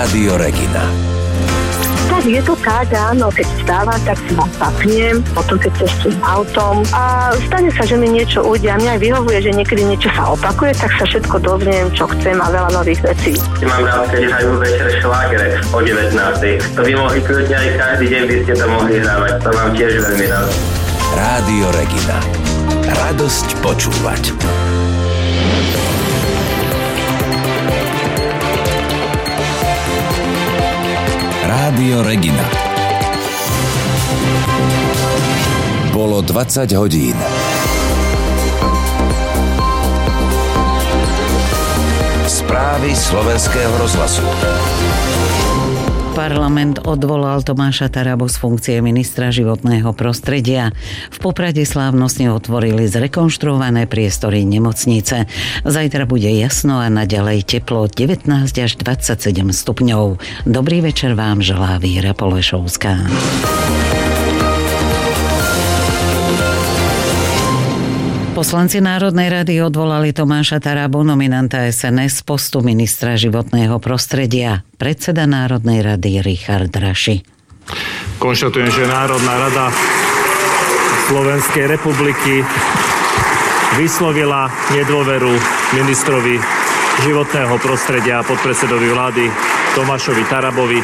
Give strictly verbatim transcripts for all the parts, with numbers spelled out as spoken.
Rádio Regina. Tak je to tak, áno, keď vstávam, tak si vám zapnem, potom keď cestujem autom a stane sa, že mi niečo ujde a mňa aj vyhovuje, že niekedy niečo sa opakuje, tak sa všetko dozviem, čo chcem a veľa nových vecí. Mám rád, keď hrajú večer šlágre o devätnástej. To by mohli kľudne aj každý deň by ste to mohli hrávať, to mám tiež veľmi rád. Rádio Regina. Radosť počúvať. Rádio Regina. Bolo dvadsať hodín. Správy Slovenského rozhlasu. Parlament odvolal Tomáša Tarabu z funkcie ministra životného prostredia. V Poprade slávnostne otvorili zrekonštruované priestory nemocnice. Zajtra bude jasno a naďalej teplo devätnásť až dvadsaťsedem stupňov. Dobrý večer vám želá Víra Polešovská. Poslanci Národnej rady odvolali Tomáša Tarabu, nominanta es en es, z postu ministra životného prostredia. Predseda Národnej rady Richard Raši. Konštatujem, že Národná rada Slovenskej republiky vyslovila nedôveru ministrovi životného prostredia a podpredsedovi vlády Tomášovi Tarabovi.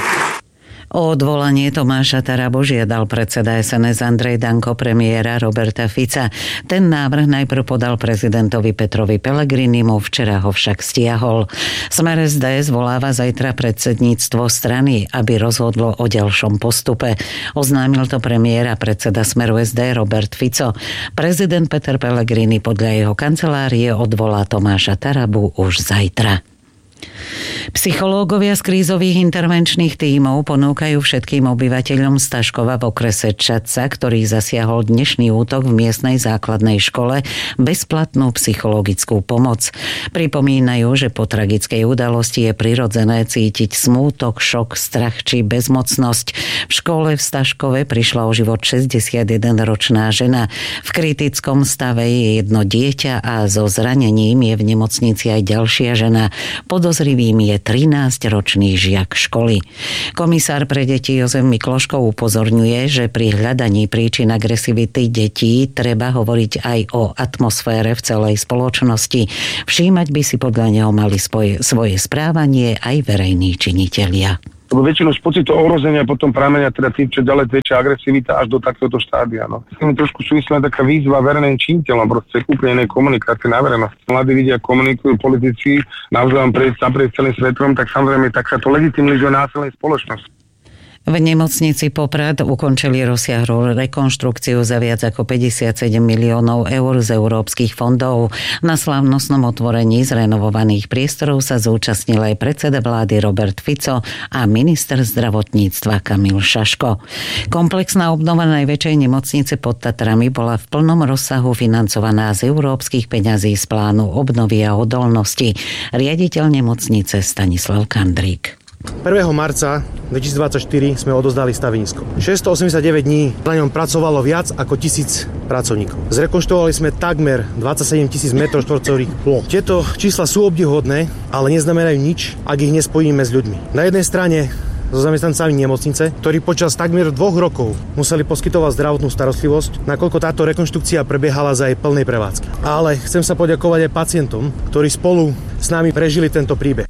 O odvolanie Tomáša Tarabu žiadal predseda es en es Andrej Danko premiéra Roberta Fica. Ten návrh najprv podal prezidentovi Petrovi Pellegrinimu, včera ho však stiahol. Smer es dé zvoláva zajtra predsedníctvo strany, aby rozhodlo o ďalšom postupe. Oznámil to premiér a predseda Smeru es dé Robert Fico. Prezident Peter Pellegrini podľa jeho kancelárie odvolá Tomáša Tarabu už zajtra. Psychológovia z krízových intervenčných tímov ponúkajú všetkým obyvateľom Staškova v okrese Čadca, ktorý zasiahol dnešný útok v miestnej základnej škole, bezplatnú psychologickú pomoc. Pripomínajú, že po tragickej udalosti je prirodzené cítiť smútok, šok, strach či bezmocnosť. V škole v Staškove prišla o život šesťdesiatjedenročná žena. V kritickom stave je jedno dieťa a so zranením je v nemocnici aj ďalšia žena. Podozrivým je trinásťročný žiak školy. Komisár pre deti Jozef Mikloško upozorňuje, že pri hľadaní príčin agresivity detí treba hovoriť aj o atmosfére v celej spoločnosti. Všímať by si podľa neho mali svoje, svoje správanie aj verejní činitelia. Lebo väčšinou z pocitu ohrozenia potom pramenia teda tým, čo ďalej väčšia agresivita až do takéhoto štádia. No. S tým trošku súvislá taká výzva verejným činiteľom, proste úplne inej komunikácie na verejnosť. Mladí ľudia komunikujú, politici navzájom prejsť naprieč celým svetom, tak samozrejme takáto legitimizuje násilnej spoločnosti. V nemocnici Poprad ukončili rozsiahlu rekonštrukciu za viac ako päťdesiatsedem miliónov eur z európskych fondov. Na slávnostnom otvorení zrenovovaných priestorov sa zúčastnil aj predseda vlády Robert Fico a minister zdravotníctva Kamil Šaško. Komplexná obnova najväčšej nemocnice pod Tatrami bola v plnom rozsahu financovaná z európskych peňazí z plánu obnovy a odolnosti. Riaditeľ nemocnice Stanislav Kandrík. prvého marca dvetisícdvadsaťštyri sme odozdali stavenisko. šesťstoosemdesiatdeväť dní na ňom pracovalo viac ako tisíc pracovníkov. Zrekonštruovali sme takmer dvadsaťsedem tisíc metrov štvorcových plôch. Tieto čísla sú obdivuhodné, ale neznamenajú nič, ak ich nespojíme s ľuďmi. Na jednej strane so zamestnancami nemocnice, ktorí počas takmer dvoch rokov museli poskytovať zdravotnú starostlivosť, nakoľko táto rekonštrukcia prebiehala za jej plnej prevádzky. Ale chcem sa poďakovať aj pacientom, ktorí spolu s nami prežili tento príbeh.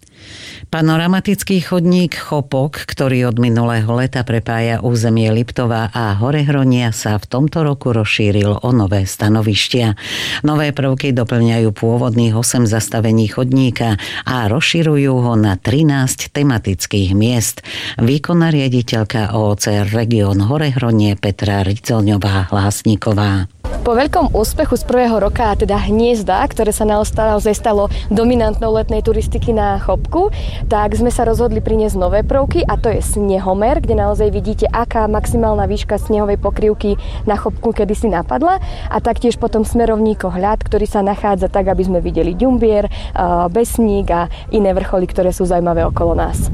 Panoramatický chodník Chopok, ktorý od minulého leta prepája územie Liptova a Horehronia, sa v tomto roku rozšíril o nové stanovištia. Nové prvky doplňajú pôvodných osem zastavení chodníka a rozširujú ho na trinásť tematických miest. Výkonná riaditeľka ó cé er Region Horehronie Petra Ricelňová Hlásniková. Po veľkom úspechu z prvého roka, a teda Hniezda, ktoré sa naozaj stalo dominantnou letnej turistiky na Chopku, tak sme sa rozhodli priniesť nové prvky, a to je snehomer, kde naozaj vidíte, aká maximálna výška snehovej pokrývky na Chopku kedysi napadla, a taktiež potom smerovníkohľad, ktorý sa nachádza tak, aby sme videli Ďumbier, Besník a iné vrcholy, ktoré sú zaujímavé okolo nás.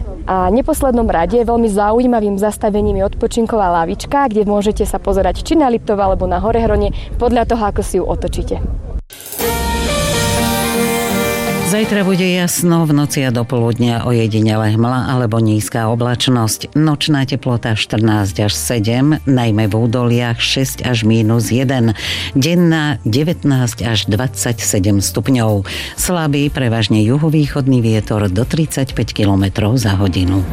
A v neposlednom rade veľmi zaujímavým zastavením je odpočinková lavička, kde môžete sa pozerať či na Liptov alebo na Horehronie podľa toho, ako si ju otočíte. Zajtra bude jasno, v noci a do poludnia ojedinele hmla alebo nízka oblačnosť. Nočná teplota štrnásť až sedem, najmä v údoliach šesť až mínus jeden. Denná devätnásť až dvadsaťsedem stupňov. Slabý, prevažne juhovýchodný vietor do tridsaťpäť kilometrov za hodinu.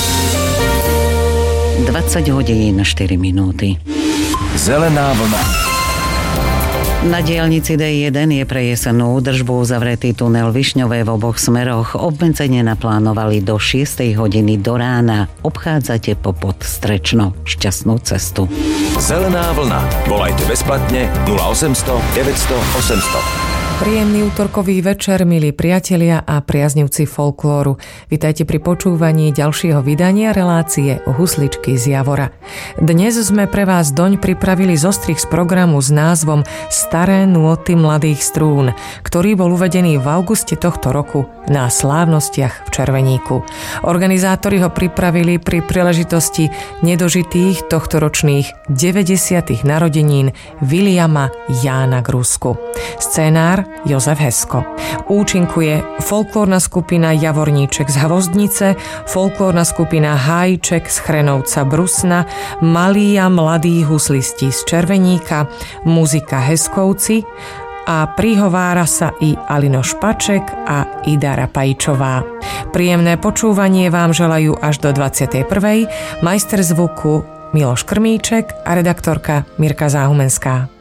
dvadsať hodín štyri minúty. Zelená vlna. Na diaľnici dé jeden je pre jesennú údržbu uzavretý tunel Višňové v oboch smeroch. Obmedzenie naplánovali do šiestej hodiny do rána. Obchádzate popod Strečno. Šťastnú cestu. Zelená vlna. Volajte bezplatne nula osemsto deväťsto osemsto. Príjemný útorkový večer, milí priatelia a priaznivci folklóru. Vitajte pri počúvaní ďalšieho vydania relácie Husličky z Javora. Dnes sme pre vás doň pripravili zostrih z programu s názvom Staré nôty mladých strún, ktorý bol uvedený v auguste tohto roku na slávnostiach v Červeníku. Organizátori ho pripravili pri príležitosti nedožitých tohtoročných deväťdesiatych narodenín Viliama Jána Grusku. Scénár Jozef Hesko. Účinkuje folklórna skupina Javorníček z Hvozdnice, folklórna skupina Hájček z Chrenovca Brusna, malí a mladí huslisti z Červeníka, muzika Heskovci a prihovára sa i Alino Špaček a Ida Rapajčová. Príjemné počúvanie vám želajú až do dvadsiatej prvej majster zvuku Miloš Krmíček a redaktorka Mirka Záhumenská.